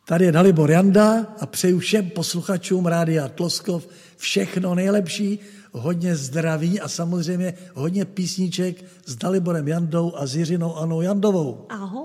Tady je Dalibor Janda a přeju všem posluchačům Rádia Tloskov všechno nejlepší, hodně zdraví a samozřejmě hodně písniček s Daliborem Jandou a s Jiřinou Annou Jandovou. Ahoj.